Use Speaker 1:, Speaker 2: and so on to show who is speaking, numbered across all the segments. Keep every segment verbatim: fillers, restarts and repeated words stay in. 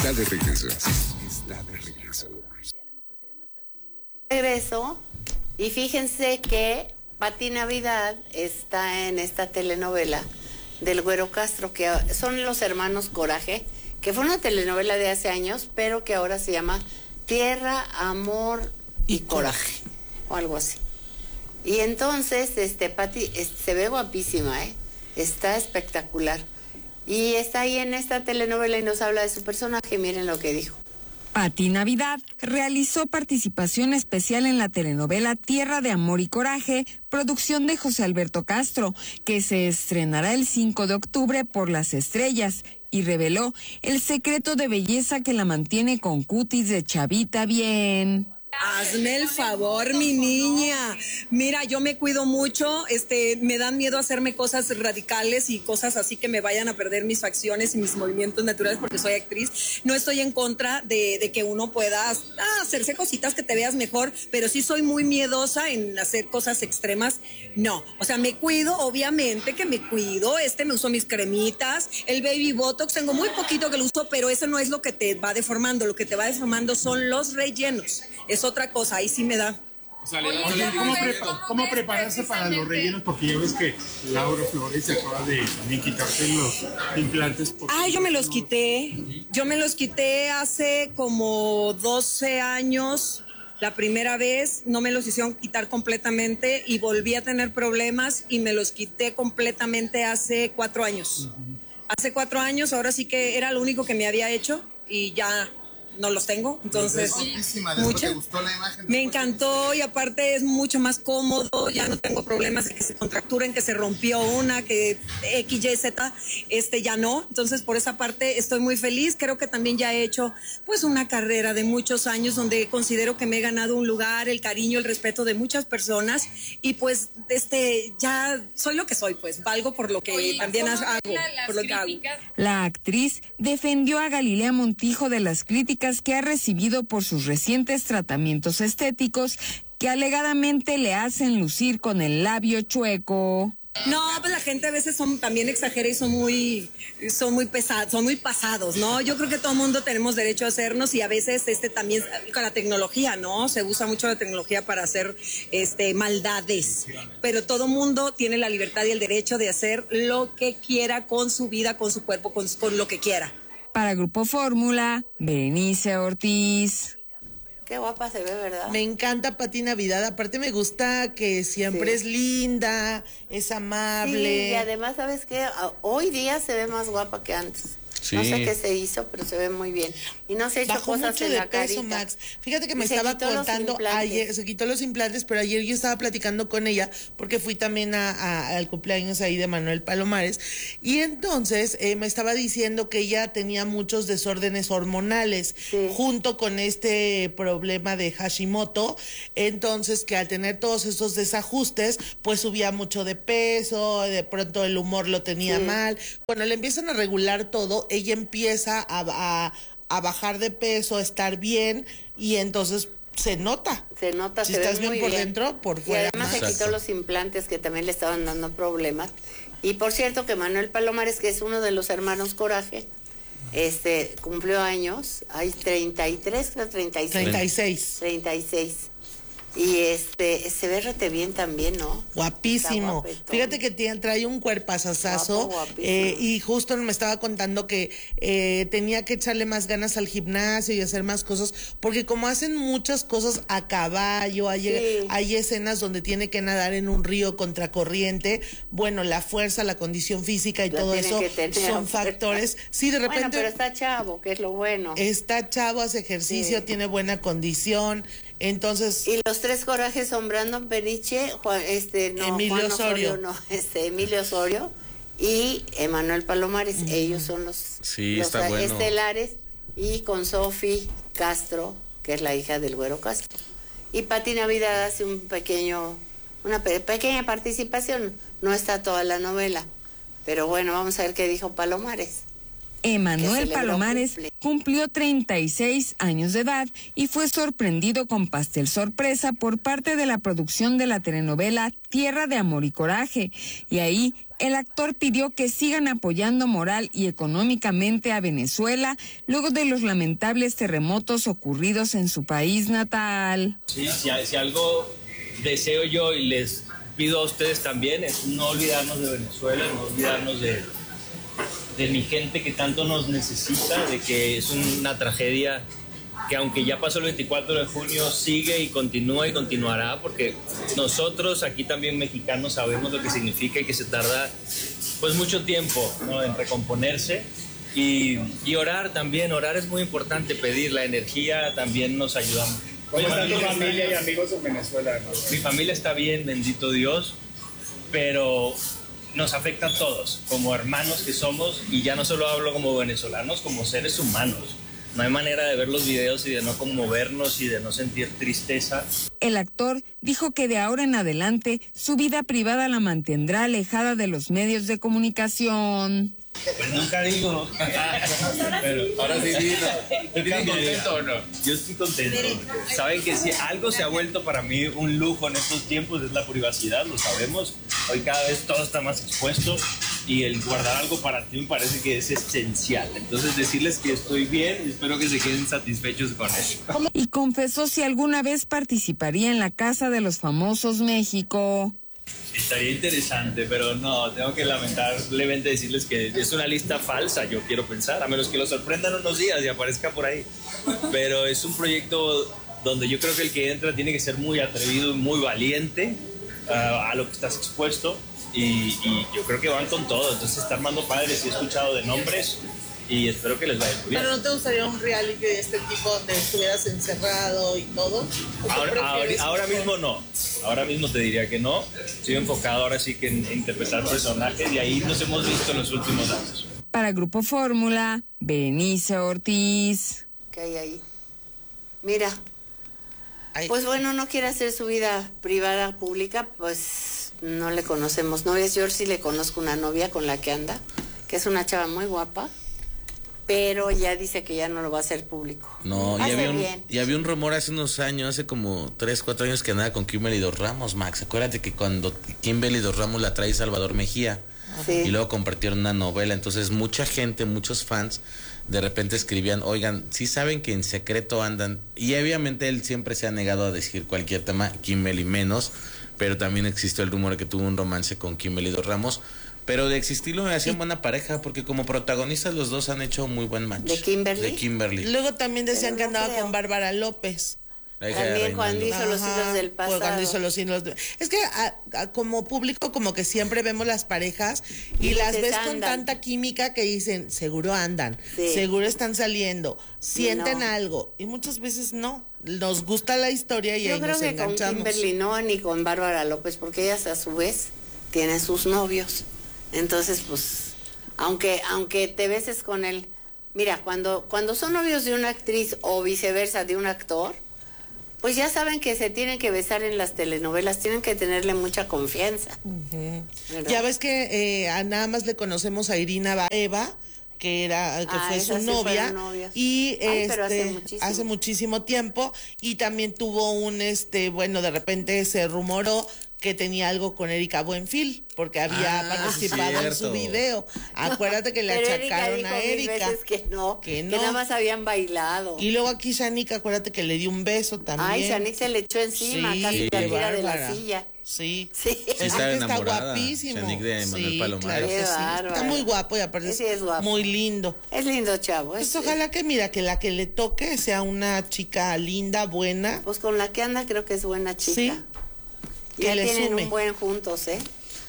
Speaker 1: Está de regreso. Está de regreso.
Speaker 2: Regreso. Y fíjense que Pati Navidad está en esta telenovela del Güero Castro, que son los hermanos Coraje, que fue una telenovela de hace años, pero que ahora se llama Tierra, Amor y, y Coraje, o algo así. Y entonces, este, Pati se ve guapísima, ¿eh? Está espectacular. Y está ahí en esta telenovela y nos habla de su personaje. Miren lo que dijo.
Speaker 3: Pati Navidad realizó participación especial en la telenovela Tierra de Amor y Coraje, producción de José Alberto Castro, que se estrenará el cinco de octubre por Las Estrellas, y reveló el secreto de belleza que la mantiene con cutis de chavita bien.
Speaker 4: Hazme el favor, mi niña. Mira, yo me cuido mucho, este, me dan miedo hacerme cosas radicales y cosas así que me vayan a perder mis facciones y mis movimientos naturales porque soy actriz. No estoy en contra de, de que uno pueda ah, hacerse cositas que te veas mejor, pero sí soy muy miedosa en hacer cosas extremas. No, o sea, me cuido, obviamente que me cuido, este, me uso mis cremitas, el baby botox, tengo muy poquito que lo uso, pero eso no es lo que te va deformando, lo que te va deformando son los rellenos. Es otra cosa, ahí sí me da.
Speaker 5: Oye, ¿cómo, prepa ¿cómo prepararse para los rellenos? Porque ya ves que Laura Flores se acaba de también quitarse los implantes.
Speaker 4: Ah, yo me los quité. Yo me los quité hace como doce años. La primera vez no me los hicieron quitar completamente y volví a tener problemas y me los quité completamente hace cuatro años. Uh-huh. Hace cuatro años, ahora sí que era lo único que me había hecho y ya no los tengo, entonces mucho. ¿Te gustó la imagen? Me encantó y aparte es mucho más cómodo, ya no tengo problemas de que se contracturen, que se rompió una, que X, Y, Z, este ya no, entonces por esa parte estoy muy feliz. Creo que también ya he hecho pues una carrera de muchos años donde considero que me he ganado un lugar, el cariño, el respeto de muchas personas y pues este ya soy lo que soy, pues valgo por lo que Oye, también hago, por lo que hago.
Speaker 3: La actriz defendió a Galilea Montijo de las críticas que ha recibido por sus recientes tratamientos estéticos que alegadamente le hacen lucir con el labio chueco.
Speaker 4: No, pues la gente a veces son también exagera y son muy son muy pesados, son muy pasados, ¿no? Yo creo que todo el mundo tenemos derecho a hacernos y a veces este también con la tecnología, ¿no? Se usa mucho la tecnología para hacer este maldades, pero todo el mundo tiene la libertad y el derecho de hacer lo que quiera con su vida, con su cuerpo, con, con lo que quiera.
Speaker 3: Para Grupo Fórmula, Berenice Ortiz.
Speaker 2: Qué guapa se ve, ¿verdad?
Speaker 6: Me encanta Pati Navidad, aparte me gusta que siempre sí. es linda, es amable.
Speaker 2: Sí, y además, ¿sabes qué? Hoy día se ve más guapa que antes. Sí. No sé qué se hizo, pero se ve muy bien. Y no se ha hecho
Speaker 6: Bajó
Speaker 2: cosas
Speaker 6: mucho
Speaker 2: en
Speaker 6: de
Speaker 2: la
Speaker 6: peso,
Speaker 2: carita.
Speaker 6: Max. Fíjate que me estaba contando ayer, se quitó los implantes, pero ayer yo estaba platicando con ella porque fui también a, a, al cumpleaños ahí de Manuel Palomares y entonces eh, me estaba diciendo que ella tenía muchos desórdenes hormonales sí. junto con este problema de Hashimoto, entonces que al tener todos esos desajustes, pues subía mucho de peso, de pronto el humor lo tenía sí. mal. Cuando le empiezan a regular todo, ella empieza a, a, a bajar de peso, a estar bien y entonces se nota.
Speaker 2: Se nota,
Speaker 6: si
Speaker 2: se
Speaker 6: estás
Speaker 2: ve
Speaker 6: bien
Speaker 2: muy
Speaker 6: por
Speaker 2: bien.
Speaker 6: dentro, por fuera.
Speaker 2: Y además más. se quitó los implantes que también le estaban dando problemas. Y por cierto que Manuel Palomares, que es uno de los hermanos Coraje, este cumplió años, hay treinta y tres, treinta y seis.
Speaker 6: treinta y seis.
Speaker 2: treinta y seis. Y este, se ve rete bien también, ¿no?
Speaker 6: Guapísimo. Fíjate que tiene, trae un cuerpazazazo. Eh, y justo me estaba contando que eh, tenía que echarle más ganas al gimnasio y hacer más cosas, porque como hacen muchas cosas a caballo, hay, sí. hay escenas donde tiene que nadar en un río contracorriente, bueno, la fuerza, la condición física y la todo eso son factores. Sí, de repente.
Speaker 2: Bueno, pero está chavo, que es lo bueno.
Speaker 6: Está chavo, hace ejercicio, sí. tiene buena condición. Entonces,
Speaker 2: y los tres Corajes son Brandon Peniche, Juan, este, no,
Speaker 6: Emilio
Speaker 2: Juan
Speaker 6: Osorio.
Speaker 2: Osorio, no, este, Emilio Osorio y Emanuel Palomares. Mm. Ellos son los,
Speaker 7: sí,
Speaker 2: los
Speaker 7: está bueno.
Speaker 2: estelares y con Sofi Castro, que es la hija del Güero Castro. Y Pati Navidad hace un pequeño, una pe pequeña participación. No está toda la novela, pero bueno, vamos a ver qué dijo Palomares.
Speaker 3: Emanuel Palomares cumplió treinta y seis años de edad y fue sorprendido con pastel sorpresa por parte de la producción de la telenovela Tierra de Amor y Coraje. Y ahí el actor pidió que sigan apoyando moral y económicamente a Venezuela luego de los lamentables terremotos ocurridos en su país natal.
Speaker 7: Sí, si, si algo deseo yo y les pido a ustedes también es no olvidarnos de Venezuela, no olvidarnos de... de mi gente que tanto nos necesita, de que es una tragedia que aunque ya pasó el veinticuatro de junio sigue y continúa y continuará, porque nosotros aquí también mexicanos sabemos lo que significa y que se tarda pues mucho tiempo, ¿no?, en recomponerse y, y orar también, orar es muy importante, pedir la energía también nos ayuda.
Speaker 5: ¿Cómo está tu familia y amigos en Venezuela, no?
Speaker 7: Mi familia está bien, bendito Dios, pero nos afecta a todos, como hermanos que somos, y ya no solo hablo como venezolanos, como seres humanos. No hay manera de ver los videos y de no conmovernos y de no sentir tristeza.
Speaker 3: El actor dijo que de ahora en adelante su vida privada la mantendrá alejada de los medios de comunicación.
Speaker 7: Pues nunca digo. Pero ahora sí digo. ¿Estás contento o no? Yo estoy contento. Saben que si algo se ha vuelto para mí un lujo en estos tiempos es la privacidad, lo sabemos. Hoy cada vez todo está más expuesto y el guardar algo para ti me parece que es esencial. Entonces decirles que estoy bien y espero que se queden satisfechos con eso.
Speaker 3: Y confesó si alguna vez participaría en la Casa de los Famosos México.
Speaker 7: Estaría interesante, pero no, tengo que lamentablemente decirles que es una lista falsa, yo quiero pensar, a menos que lo sorprendan unos días y aparezca por ahí. Pero es un proyecto donde yo creo que el que entra tiene que ser muy atrevido y muy valiente uh, a lo que estás expuesto y, y yo creo que van con todo, entonces está armando padres y he escuchado de nombres y espero que les vaya muy bien.
Speaker 6: ¿Pero no te gustaría un reality de este tipo donde estuvieras encerrado y todo?
Speaker 7: Ahora, ahora, ahora mismo no, ahora mismo te diría que no, estoy enfocado ahora sí que en interpretar personajes y ahí nos hemos visto en los últimos años.
Speaker 3: Para Grupo Fórmula, Berenice Ortiz.
Speaker 2: ¿Qué hay ahí? Mira, pues bueno, no quiere hacer su vida privada pública, pues no le conocemos novias. Yo sí le conozco una novia con la que anda, que es una chava muy guapa, pero ya dice que ya no lo va a hacer público.
Speaker 8: No, ya había, un, ya había un rumor hace unos años, hace como tres, cuatro años que andaba con Kimberly Dos Ramos, Max. Acuérdate que cuando Kimberly Dos Ramos la trae Salvador Mejía, sí, y luego compartieron una novela, entonces mucha gente, muchos fans, de repente escribían, oigan, sí saben que en secreto andan, y obviamente él siempre se ha negado a decir cualquier tema, Kimberly menos, pero también existió el rumor de que tuvo un romance con Kimberly Dos Ramos. Pero de existirlo me hacían buena pareja porque como protagonistas los dos han hecho muy buen match.
Speaker 2: ¿De Kimberly?
Speaker 8: De Kimberly.
Speaker 6: Luego también decían
Speaker 2: Pero
Speaker 6: que
Speaker 2: no
Speaker 6: andaba
Speaker 2: creo.
Speaker 6: con Bárbara López.
Speaker 2: También cuando hizo los hilos del pasado.
Speaker 6: Cuando hizo los hilos de... Es que a, a, como público como que siempre vemos las parejas y, y las ves con tanta química que dicen, seguro andan, sí, seguro están saliendo, sienten no. algo. Y muchas veces no. Nos gusta la historia y
Speaker 2: Yo
Speaker 6: ahí
Speaker 2: creo
Speaker 6: nos
Speaker 2: que
Speaker 6: enganchamos.
Speaker 2: con Kimberly no, ni con Bárbara López, porque ellas a su vez tienen sus novios. Entonces, pues, aunque aunque te beses con él, mira, cuando cuando son novios de una actriz o viceversa de un actor, pues ya saben que se tienen que besar en las telenovelas, tienen que tenerle mucha confianza.
Speaker 6: Uh-huh. Ya ves que eh, a nada más le conocemos a Irina Baeva, que era que ah, fue su sí novia y Ay, este hace muchísimo. hace muchísimo tiempo y también tuvo un este bueno de repente se rumoró que tenía algo con Erika Buenfil, porque había ah, participado cierto. en su video. Acuérdate que le
Speaker 2: Pero
Speaker 6: achacaron
Speaker 2: Erika
Speaker 6: a Erika.
Speaker 2: Mil veces que no, que no, que nada más habían bailado.
Speaker 6: Y luego aquí Shanik, acuérdate que le dio un beso también.
Speaker 2: Ay, Shanik se le echó encima, sí, casi la tira de la silla.
Speaker 6: Sí,
Speaker 2: sí.
Speaker 8: sí está,
Speaker 6: está guapísimo.
Speaker 8: Shanik de Manuel sí,
Speaker 6: Claro
Speaker 8: Palomares.
Speaker 6: que sí. Está muy guapo y aparte sí, es guapo. Muy lindo.
Speaker 2: Es lindo, chavo.
Speaker 6: Pues
Speaker 2: es,
Speaker 6: ojalá que mira, que la que le toque sea una chica linda, buena.
Speaker 2: Pues con la que anda creo que es buena chica.
Speaker 6: Sí.
Speaker 2: Ya tienen sume. un buen juntos, ¿eh?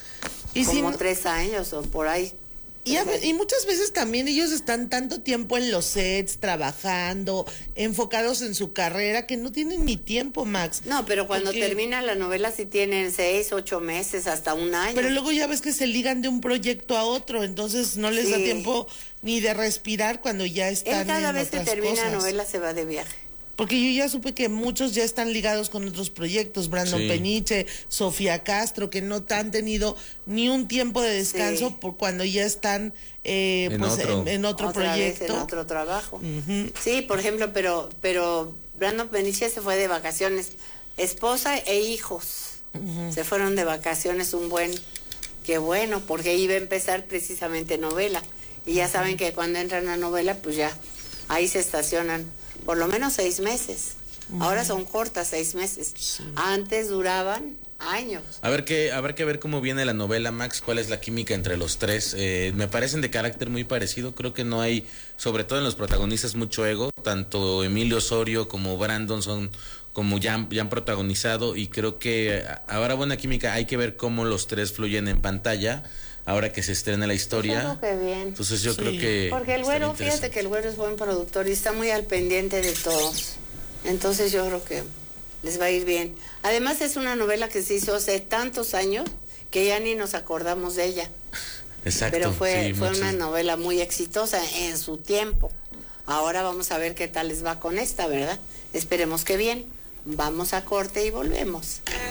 Speaker 2: Y como si, tres años o por ahí.
Speaker 6: Y, a, y muchas veces también ellos están tanto tiempo en los sets, trabajando, enfocados en su carrera, que no tienen ni tiempo, Max.
Speaker 2: No, pero cuando
Speaker 6: porque,
Speaker 2: termina la novela sí tienen seis, ocho meses, hasta un año.
Speaker 6: Pero luego ya ves que se ligan de un proyecto a otro, entonces no les sí. da tiempo ni de respirar cuando ya están en otras cosas.
Speaker 2: Él cada vez que termina la novela se va de viaje.
Speaker 6: Porque yo ya supe que muchos ya están ligados con otros proyectos, Brandon sí. Peniche, Sofía Castro, que no han tenido ni un tiempo de descanso sí. por cuando ya están eh, en, pues, otro. En, en otro
Speaker 2: Otra
Speaker 6: proyecto.
Speaker 2: Vez en otro trabajo.
Speaker 6: Uh-huh.
Speaker 2: Sí, por ejemplo, pero, pero Brandon Peniche se fue de vacaciones, esposa e hijos. Uh-huh. Se fueron de vacaciones un buen, qué bueno, porque iba a empezar precisamente novela. Y ya uh-huh. saben que cuando entran a novela, pues ya, ahí se estacionan. Por lo menos seis meses. Uh-huh. Ahora son cortas seis meses. Sí. Antes duraban años.
Speaker 8: A ver qué, a ver qué ver cómo viene la novela, Max. ¿Cuál es la química entre los tres? Eh, me parecen de carácter muy parecido. Creo que no hay, sobre todo en los protagonistas, mucho ego. Tanto Emilio Osorio como Brandon son como ya han, ya han protagonizado y creo que habrá buena química. Hay que ver cómo los tres fluyen en pantalla. Ahora que se estrena la historia.
Speaker 2: Pues bien.
Speaker 8: Entonces yo
Speaker 2: sí.
Speaker 8: creo que...
Speaker 2: Porque el güero, fíjate que el güero es buen productor y está muy al pendiente de todos. Entonces yo creo que les va a ir bien. Además es una novela que se hizo hace tantos años que ya ni nos acordamos de ella.
Speaker 8: Exacto.
Speaker 2: Pero fue,
Speaker 8: sí,
Speaker 2: fue
Speaker 8: muchos...
Speaker 2: una novela muy exitosa en su tiempo. Ahora vamos a ver qué tal les va con esta, ¿verdad? Esperemos que bien. Vamos a corte y volvemos.